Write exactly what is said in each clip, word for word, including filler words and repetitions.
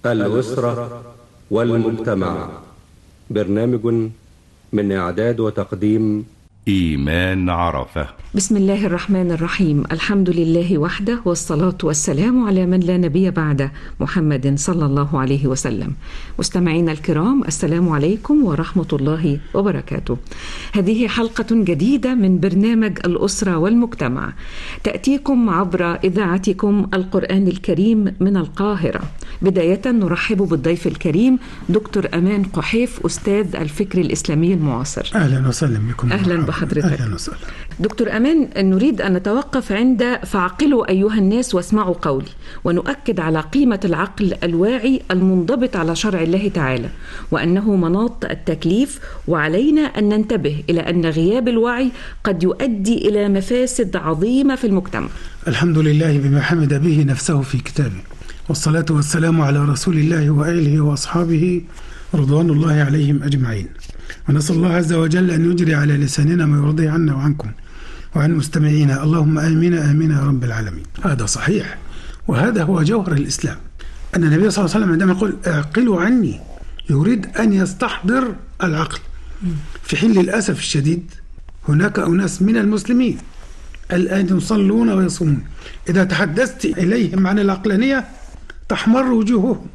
الأسرة والمجتمع، برنامج من إعداد وتقديم إيمان عرفة. بسم الله الرحمن الرحيم. الحمد لله وحده، والصلاة والسلام على من لا نبي بعده، محمد صلى الله عليه وسلم. مستمعينا الكرام، السلام عليكم ورحمة الله وبركاته. هذه حلقة جديدة من برنامج الأسرة والمجتمع، تأتيكم عبر إذاعتكم القرآن الكريم من القاهرة. بداية نرحب بالضيف الكريم دكتور أمان قحيف، أستاذ الفكر الإسلامي المعاصر. أهلا وسهلا بكم. أهلا بحضرتك. أهلا وسهلا. دكتور أمان، نريد أن نتوقف عند فاعقلوا أيها الناس واسمعوا قولي، ونؤكد على قيمة العقل الواعي المنضبط على شرع الله تعالى، وأنه مناط التكليف، وعلينا أن ننتبه إلى أن غياب الوعي قد يؤدي إلى مفاسد عظيمة في المجتمع. الحمد لله بما حمد به نفسه في كتابه، والصلاة والسلام على رسول الله وآله وأصحابه رضوان الله عليهم أجمعين. ونسأل الله عز وجل أن يجري على لساننا ما يرضي عنا وعنكم وعن مستمعينا، اللهم آمين آمين يا رب العالمين. هذا صحيح، وهذا هو جوهر الإسلام. أن النبي صلى الله عليه وسلم عندما يقول اعقلوا عني، يريد أن يستحضر العقل، في حين للأسف الشديد هناك أناس من المسلمين الآن يصلون ويصومون، إذا تحدثت إليهم عن العقلانية تحمر وجوههم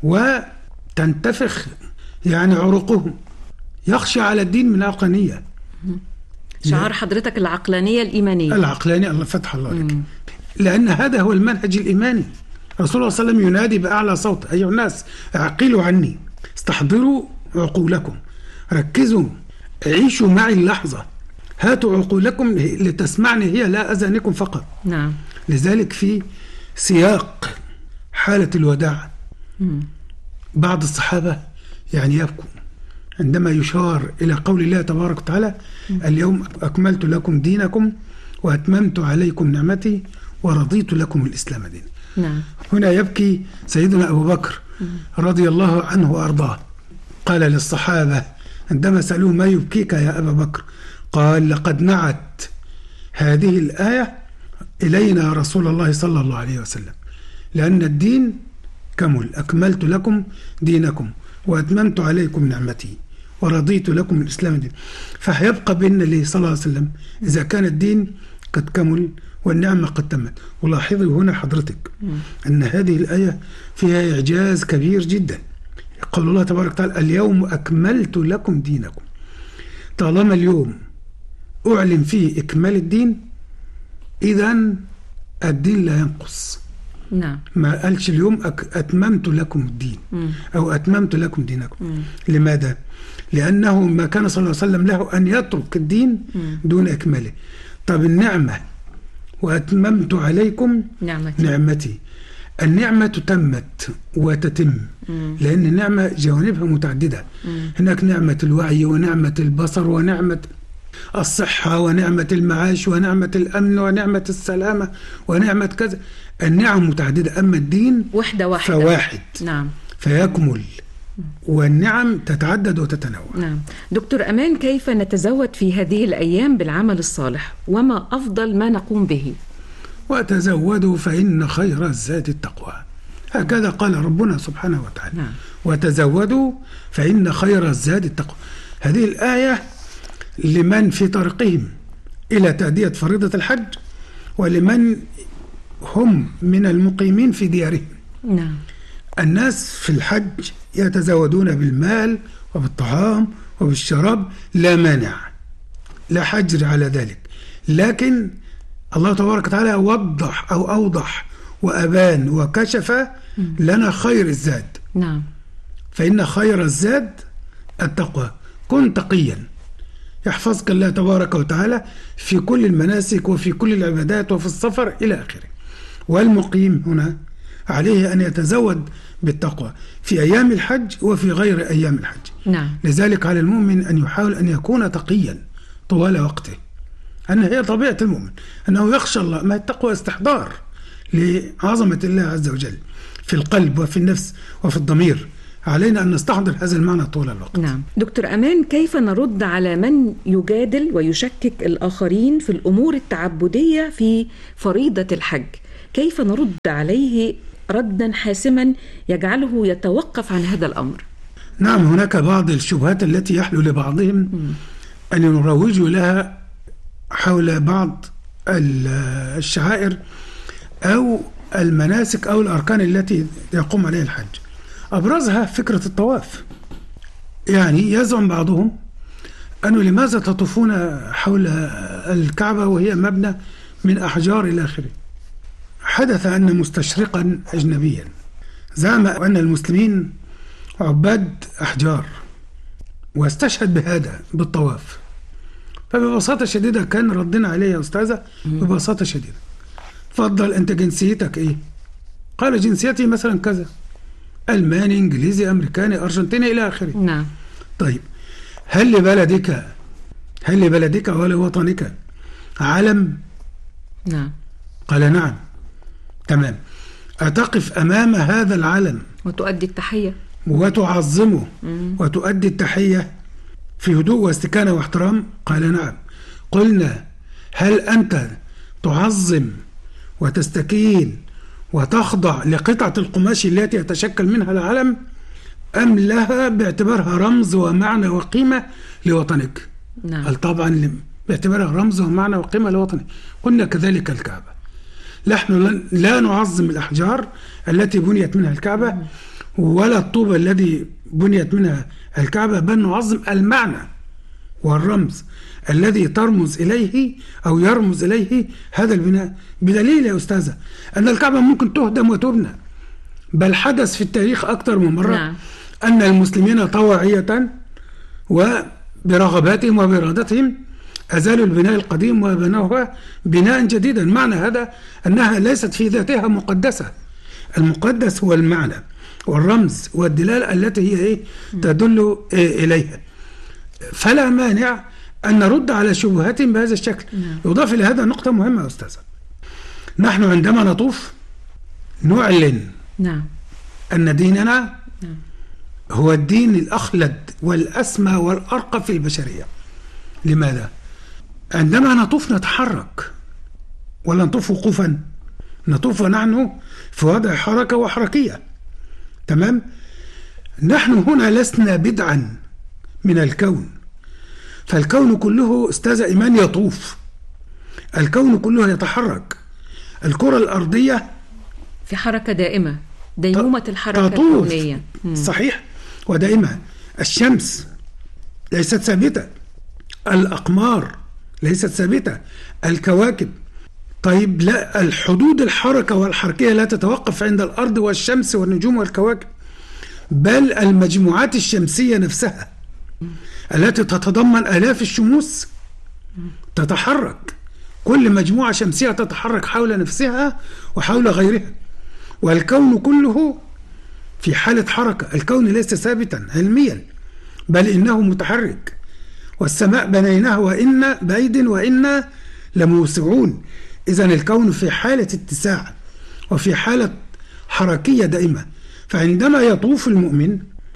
وتنتفخ يعني عروقهم، يخشى على الدين من العقلانية. شعار حضرتك العقلانية الإيمانية. العقلانية، الله فتح الله لك. لأن هذا هو المنهج الإيماني. رسول الله صلى الله عليه وسلم ينادي بأعلى صوت: أيها الناس اعقلوا عني، استحضروا عقولكم، ركزوا، عيشوا معي اللحظة، هاتوا عقولكم لتسمعني هي، لا أذانكم فقط. نعم. لذلك في سياق حالة الوداع مم. بعض الصحابة يعني يبكوا عندما يشار إلى قول الله تبارك وتعالى: اليوم أكملت لكم دينكم وأتممت عليكم نعمتي ورضيت لكم الإسلام دينا. نعم. هنا يبكي سيدنا أبو بكر رضي الله عنه وأرضاه. قال للصحابة عندما سألوه: ما يبكيك يا أبا بكر؟ قال: لقد نعت هذه الآية إلينا رسول الله صلى الله عليه وسلم، لأن الدين كمل، أكملت لكم دينكم وأتممت عليكم نعمتي ورضيت لكم الإسلام دين. فهيبقى بين اللي صلى الله عليه وسلم إذا كان الدين قد كمل والنعمة قد تمت. ولاحظي هنا حضرتك أن هذه الآية فيها إعجاز كبير جدا. قول الله تبارك وتعالى: اليوم أكملت لكم دينكم. طالما اليوم أعلن فيه إكمال الدين، إذن الدين لا ينقص. نعم. ما قالش اليوم أتممت لكم الدين مم. أو أتممت لكم دينكم. مم. لماذا؟ لأنه ما كان صلى الله عليه وسلم له أن يترك الدين مم. دون إكماله. طب النعمة: وأتممت عليكم نعمتي. نعمتي. النعمة تمت وتتم، مم. لأن النعمة جوانبها متعددة. مم. هناك نعمة الوعي ونعمة البصر ونعمة الصحة ونعمة المعاش ونعمة الأمن ونعمة السلامة ونعمة كذا. النعم متعددة، أما الدين وحدة واحدة فواحد. نعم. فيكمل، والنعم تتعدد وتتنوع. نعم. دكتور أمان، كيف نتزود في هذه الأيام بالعمل الصالح، وما أفضل ما نقوم به؟ وتزودوا فإن خير الزاد التقوى، هكذا قال ربنا سبحانه وتعالى. نعم. وتزودوا فإن خير الزاد التقوى. هذه الآية لمن في طريقهم إلى تأدية فريضة الحج، ولمن هم من المقيمين في ديارهم. نعم. الناس في الحج يتزودون بالمال وبالطعام وبالشراب، لا مانع، لا حجر على ذلك، لكن الله تبارك وتعالى وضح أو أوضح وأبان وكشف لنا خير الزاد. نعم. فإن خير الزاد التقوى. كن تقيا يحفظك الله تبارك وتعالى في كل المناسك وفي كل العبادات وفي السفر إلى آخره. والمقيم هنا عليه أن يتزود بالتقوى في أيام الحج وفي غير أيام الحج. نعم. لذلك على المؤمن أن يحاول أن يكون تقيا طوال وقته، أن هي طبيعة المؤمن أنه يخشى الله. ما التقوى استحضار لعظمة الله عز وجل في القلب وفي النفس وفي الضمير. علينا أن نستحضر هذا المعنى طول الوقت. نعم. دكتور أمان، كيف نرد على من يجادل ويشكك الآخرين في الأمور التعبدية في فريضة الحج؟ كيف نرد عليه ردا حاسما يجعله يتوقف عن هذا الأمر؟ نعم، هناك بعض الشبهات التي يحلو لبعضهم م. أن يروجوا لها حول بعض الشعائر أو المناسك أو الأركان التي يقوم عليها الحج. أبرزها فكرة الطواف. يعني يزعم بعضهم أنه لماذا تطوفون حول الكعبة وهي مبنى من أحجار إلى آخره. حدث أن مستشرقا أجنبيا زعم أن المسلمين عباد أحجار واستشهد بهذا بالطواف. فببساطة شديدة كان ردنا عليه يا أستاذة ببساطة شديدة: تفضل، أنت جنسيتك إيه؟ قال جنسيتي مثلا كذا، ألماني، إنجليزي، أمريكاني، أرجنتيني إلى آخره. نعم. طيب، هل لبلدك هل لبلدك ولوطنك علم؟ نعم. قال نعم. تمام. أتقف أمام هذا العلم وتؤدي التحية وتعظمه مم. وتؤدي التحية في هدوء واستكانة واحترام؟ قال نعم. قلنا: هل أنت تعظم وتستكين وتخضع لقطعة القماش التي يتشكل منها العلم، أم لها باعتبارها رمز ومعنى وقيمة لوطنك؟ نعم. قال طبعا باعتبارها رمز ومعنى وقيمة لوطنك. قلنا: كذلك الكعبة، نحن لا نعظم الأحجار التي بنيت منها الكعبة ولا الطوبة الذي بنيت منها الكعبة، بل نعظم المعنى والرمز الذي ترمز إليه أو يرمز إليه هذا البناء. بدليل يا أستاذة أن الكعبة ممكن تهدم وتبنى، بل حدث في التاريخ أكثر من مرة نعم. أن المسلمين طواعية وبرغباتهم وبإرادتهم أزالوا البناء القديم وبنوها بناء جديدا. معنى هذا أنها ليست في ذاتها مقدسة. المقدس هو المعنى والرمز والدلالة التي هي إيه تدل إيه إليها. فلا مانع أن نرد على شبهاتهم بهذا الشكل. يضاف إلى هذا نقطة مهمة يا أستاذة: نحن عندما نطوف نعلن نعم. أن ديننا نعم. هو الدين الأخلد والأسمى والأرقى في البشرية. لماذا؟ عندما نطوف نتحرك، ولا نطوف وقوفا، نطوف ونحن في وضع حركة وحركية. تمام؟ نحن هنا لسنا بدعا من الكون، فالكون كله استاذ إيمان يطوف، الكون كله يتحرك. الكرة الأرضية في حركة دائمة، ديمومة الحركة تطوف. الكونية. صحيح، ودائمة. الشمس ليست ثابتة، الأقمار ليست ثابتة، الكواكب. طيب، لا، الحدود الحركة والحركية لا تتوقف عند الأرض والشمس والنجوم والكواكب، بل المجموعات الشمسية نفسها التي تتضمن آلاف الشموس تتحرك. كل مجموعة شمسية تتحرك حول نفسها وحول غيرها، والكون كله في حالة حركة. الكون ليس ثابتا علميا، بل إنه متحرك. والسماء بنيناها وإنا بأيد وإنا لموسعون. إذن الكون في حالة اتساع وفي حالة حركية دائمة. فعندما يطوف المؤمن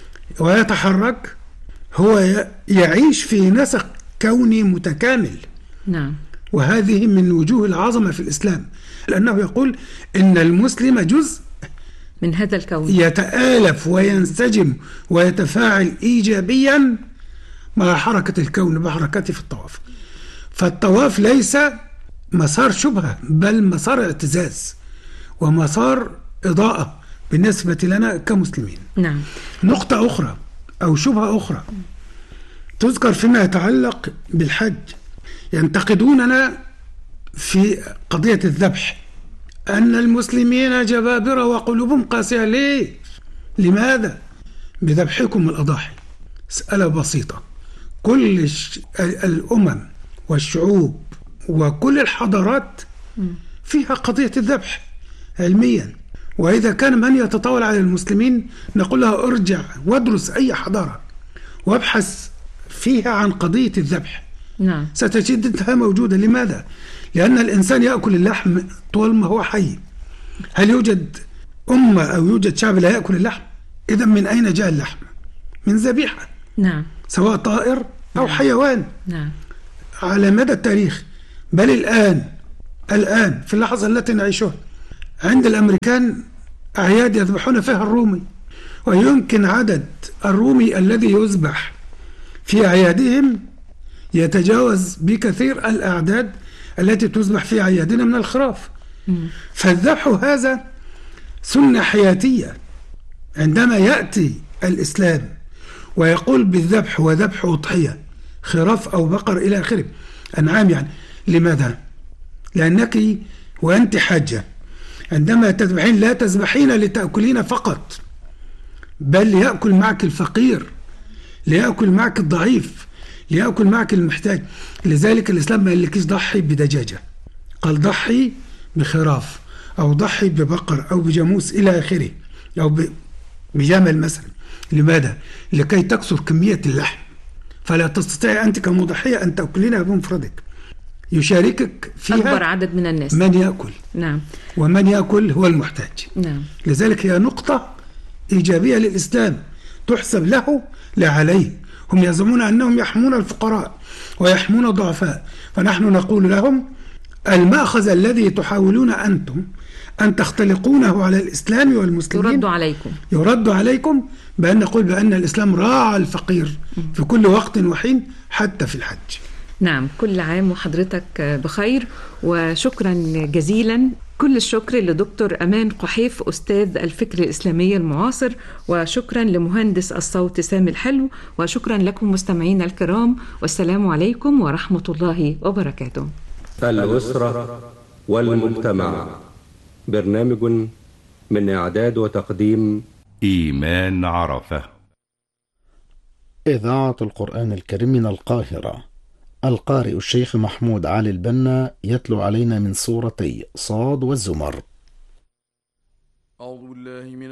ويتحرك هو يعيش في نسق كوني متكامل. نعم. وهذه من وجوه العظمة في الإسلام، لأنه يقول إن المسلم جزء من هذا الكون، يتآلف وينسجم ويتفاعل إيجابيا مع حركة الكون بحركته في الطواف. فالطواف ليس مسار شبهة، بل مسار اعتزاز ومسار إضاءة بالنسبة لنا كمسلمين. نعم. نقطة أخرى أو شبهة أخرى تذكر فيما يتعلق بالحج: ينتقدوننا في قضية الذبح أن المسلمين جبابرة وقلوبهم قاسية. ليه؟ لماذا؟ بذبحكم الأضاحي. مسألة بسيطة. كل الأمم والشعوب وكل الحضارات فيها قضية الذبح علميا، وإذا كان من يتطاول على المسلمين نقول له ارجع وادرس أي حضارة وابحث فيها عن قضية الذبح. نعم. ستجدها موجودة. لماذا؟ لأن الإنسان يأكل اللحم طول ما هو حي. هل يوجد أمة أو يوجد شعب لا يأكل اللحم؟ إذا من أين جاء اللحم؟ من ذبيحة. نعم. سواء طائر أو نعم. حيوان. نعم. على مدى التاريخ، بل الآن الآن في اللحظة التي نعيشها عند الأمريكان أعياد يذبحون فيها الرومي، ويمكن عدد الرومي الذي يذبح في أعيادهم يتجاوز بكثير الأعداد التي تذبح في أعيادنا من الخراف. فالذبح هذا سنة حياتية. عندما يأتي الإسلام ويقول بالذبح وذبح أضحية، خراف أو بقر إلى آخره، أنعام يعني، لماذا؟ لأنك وأنت حاجة عندما تذبحين لا تذبحين لتأكلين فقط، بل ليأكل معك الفقير، ليأكل معك الضعيف، ليأكل معك المحتاج. لذلك الإسلام ما قالكيش ضحي بدجاجة، قال ضحي بخراف أو ضحي ببقر أو بجاموس إلى آخره، أو بجمل مثلا. لماذا؟ لكي تكثر كمية اللحم، فلا تستطيع أنت كمضحية أن تأكلينها بمفردك، يشاركك فيها أكبر عدد من الناس من يأكل. نعم. ومن يأكل هو المحتاج. نعم. لذلك هي نقطة إيجابية للإسلام تحسب له لا عليه. هم يزعمون أنهم يحمون الفقراء ويحمون الضعفاء، فنحن نقول لهم المأخذ الذي تحاولون أنتم أن تختلقونه على الإسلام والمسلمين يرد عليكم يرد عليكم بأن نقول بأن الإسلام راعى الفقير في كل وقت وحين حتى في الحج. نعم، كل عام وحضرتك بخير، وشكرا جزيلا. كل الشكر لدكتور أمان قحيف أستاذ الفكر الإسلامي المعاصر، وشكرا لمهندس الصوت سامي الحلو، وشكرا لكم مستمعين الكرام، والسلام عليكم ورحمة الله وبركاته. الأسرة والمجتمع، برنامج من إعداد وتقديم إيمان عرفة. إذاعة القرآن الكريم من القاهرة. القارئ الشيخ محمود علي البنا يتلو علينا من سورتي صاد والزمر. أعوذ بالله من